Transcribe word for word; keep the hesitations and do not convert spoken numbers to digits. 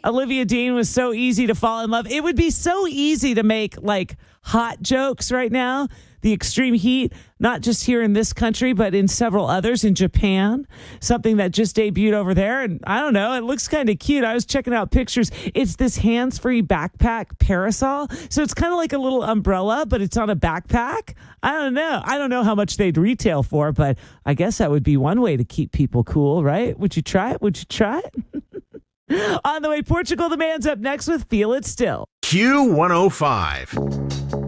Olivia Dean was so easy to fall in love. It would be so easy to make like hot jokes right now. The extreme heat, not just here in this country, but in several others in Japan, something that just debuted over there. And I don't know, it looks kind of cute. I was checking out pictures. It's this hands-free backpack parasol. So it's kind of like a little umbrella, but it's on a backpack. I don't know. I don't know how much they'd retail for, but I guess that would be one way to keep people cool, right? Would you try it? Would you try it? On the way, Portugal the Man's up next with Feel It Still. Q one oh five.